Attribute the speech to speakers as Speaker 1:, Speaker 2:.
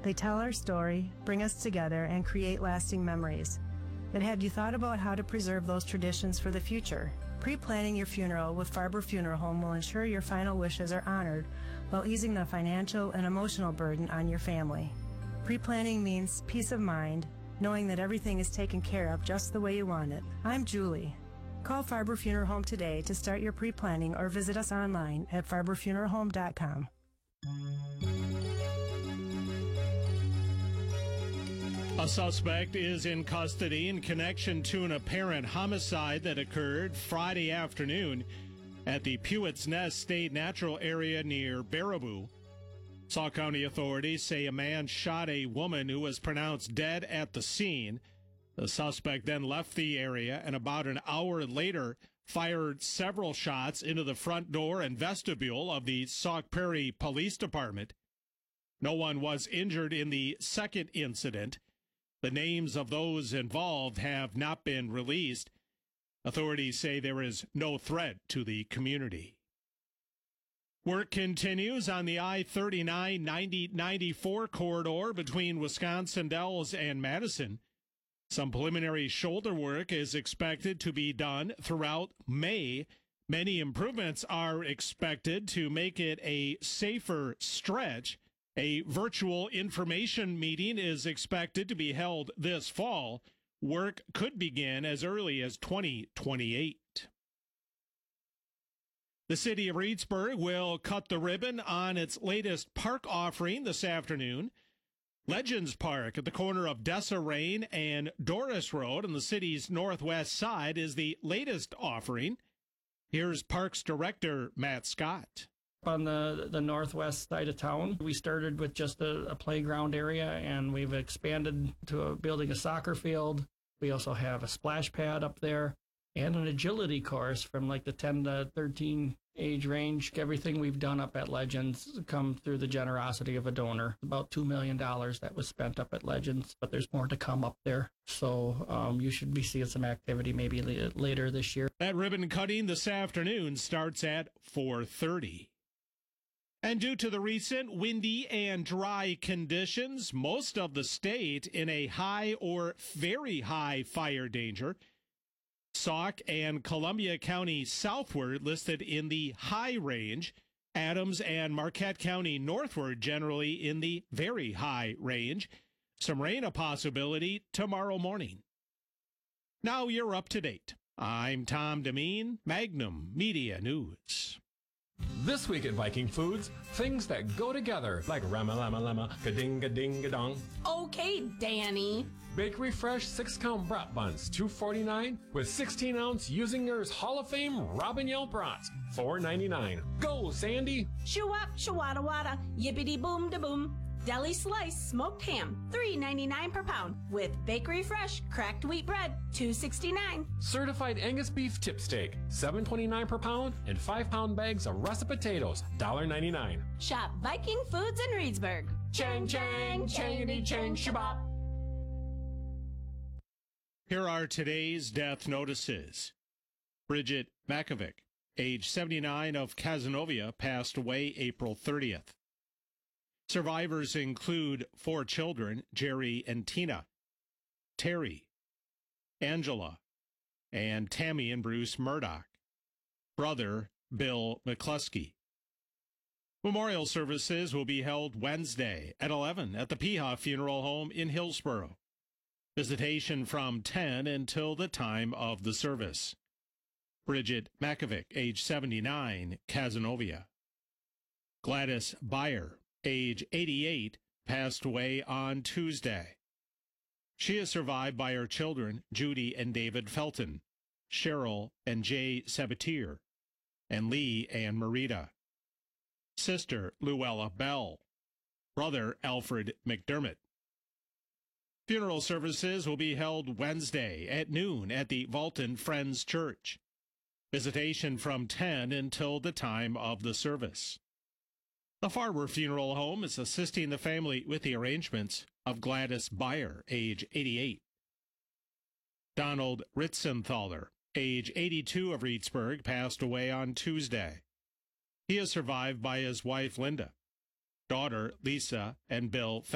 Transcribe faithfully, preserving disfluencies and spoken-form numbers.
Speaker 1: They tell our story, bring us together, and create lasting memories. But have you thought about how to preserve those traditions for the future? Pre-planning your funeral with Farber Funeral Home will ensure your final wishes are honored while easing the financial and emotional burden on your family. Pre-planning means peace of mind, knowing that everything is taken care of just the way you want it. I'm Julie. Call Farber Funeral Home today to start your pre-planning or visit us online at farber funeral home dot com.
Speaker 2: A suspect is in custody in connection to an apparent homicide that occurred Friday afternoon at the Pewett's Nest State Natural Area near Baraboo. Sauk County authorities say a man shot a woman who was pronounced dead at the scene. The suspect then left the area and about an hour later fired several shots into the front door and vestibule of the Sauk Prairie Police Department. No one was injured in the second incident. The names of those involved have not been released. Authorities say there is no threat to the community. Work continues on the I thirty-nine ninety ninety-four corridor between Wisconsin Dells and Madison. Some preliminary shoulder work is expected to be done throughout May. Many improvements are expected to make it a safer stretch. A virtual information meeting is expected to be held this fall. Work could begin as early as twenty twenty-eight. The city of Reedsburg will cut the ribbon on its latest park offering this afternoon. Legends Park at the corner of Desirain and Doris Road on the city's northwest side is the latest offering. Here's Parks Director Matt Scott.
Speaker 3: On the, the northwest side of town, we started with just a, a playground area, and we've expanded to a, building a soccer field. We also have a splash pad up there and an agility course from like the ten to thirteen age range. Everything we've done up at Legends come through the generosity of a donor. About two million dollars that was spent up at Legends, but there's more to come up there. So um, you should be seeing some activity maybe later this year.
Speaker 2: That ribbon cutting this afternoon starts at four thirty. And due to the recent windy and dry conditions, most of the state in a high or very high fire danger. Sauk and Columbia County southward listed in the high range. Adams and Marquette County northward generally in the very high range. Some rain a possibility tomorrow morning. Now you're up to date. I'm Tom Demeen, Magnum Media News.
Speaker 4: This week at Viking Foods, things that go together, like rama lama lama, ka-ding ding dong.
Speaker 5: Okay, Danny.
Speaker 4: Bakery Fresh six-count brat buns, two forty-nine, with sixteen ounce Usingers Hall of Fame Robin Yell brats, four ninety-nine. Go, Sandy!
Speaker 5: Shoo up, shawada wada, yippity boom da boom. Deli slice smoked ham, three ninety-nine per pound, with Bakery Fresh cracked wheat bread, two sixty-nine.
Speaker 4: Certified Angus beef tip steak, seven twenty-nine per pound, and five pound bags of russet potatoes, one ninety-nine.
Speaker 5: Shop Viking Foods in Reedsburg. Chang chang, changity chang shabop.
Speaker 2: Here are today's death notices. Bridget Makovic, age seventy-nine, of Cazenovia, passed away April thirtieth. Survivors include four children, Jerry and Tina, Terry, Angela, and Tammy and Bruce Murdoch. Brother, Bill McCluskey. Memorial services will be held Wednesday at eleven at the Piha Funeral Home in Hillsboro. Visitation from ten until the time of the service. Bridget Makovic, age seventy-nine, Cazenovia. Gladys Beyer, age eighty-eight, passed away on Tuesday. She is survived by her children, Judy and David Felton, Cheryl and Jay Sabatier, and Lee and Marita. Sister, Luella Bell. Brother, Alfred McDermott. Funeral services will be held Wednesday at noon at the Valton Friends Church. Visitation from ten until the time of the service. The Farber Funeral Home is assisting the family with the arrangements of Gladys Beyer, age eighty-eight. Donald Ritzenthaler, age eighty-two, of Reedsburg, passed away on Tuesday. He is survived by his wife, Linda, daughter, Lisa, and Bill